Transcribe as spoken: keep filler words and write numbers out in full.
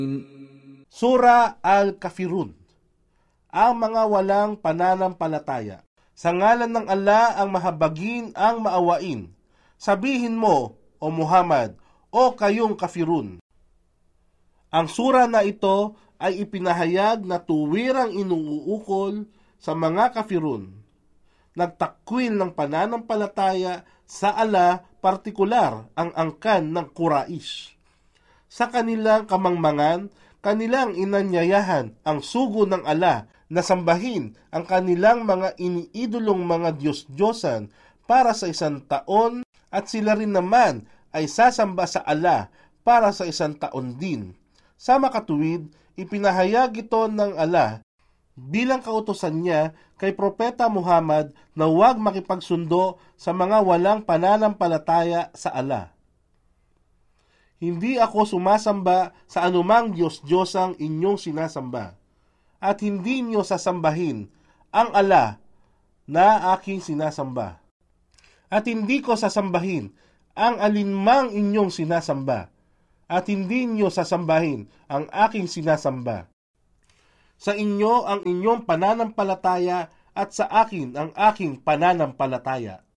Sura Al-Kafirun, ang mga walang pananampalataya. Sa ngalan ng Allah ang mahabagin ang maawain. Sabihin mo, O Muhammad, o kayong kafirun. Ang sura na ito ay ipinahayag na tuwirang inuukol sa mga kafirun. Nagtakwil ng pananampalataya sa Allah, partikular ang angkan ng Quraish. Sa kanilang kamangmangan, kanilang inanyayahan ang sugo ng Allah na sambahin ang kanilang mga iniidolong mga Diyos-Diyosan para sa isang taon, at sila rin naman ay sasamba sa Allah para sa isang taon din. Sa makatuwid, ipinahayag ito ng Allah bilang kautusan niya kay Propeta Muhammad na huwag makipagsundo sa mga walang pananampalataya sa Allah. Hindi ako sumasamba sa anumang Diyos-Diyosang inyong sinasamba, at hindi niyo sasambahin ang Allah na aking sinasamba. At hindi ko sasambahin ang alinmang inyong sinasamba, at hindi niyo sasambahin ang aking sinasamba. Sa inyo ang inyong pananampalataya, at sa akin ang aking pananampalataya.